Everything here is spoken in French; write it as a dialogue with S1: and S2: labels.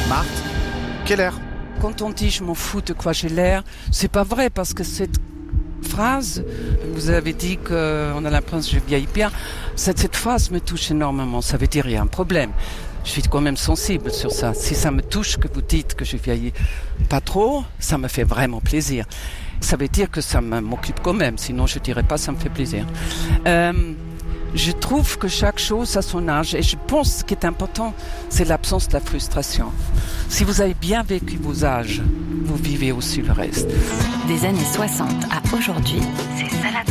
S1: Marthe, quel air?
S2: Quand on dit « je m'en fous de quoi j'ai l'air », c'est pas vrai parce que cette phrase, vous avez dit qu'on a l'impression que je vieillis bien, cette phrase me touche énormément, ça veut dire qu'il y a un problème. Je suis quand même sensible sur ça. Si ça me touche que vous dites que je vieillis pas trop, ça me fait vraiment plaisir. Ça veut dire que ça m'occupe quand même, sinon je dirais pas ça me fait plaisir. Je trouve que chaque chose a son âge et je pense que ce qui est important, c'est l'absence de la frustration. Si vous avez bien vécu vos âges, vous vivez aussi le reste.
S3: Des années 60 à aujourd'hui, c'est Salade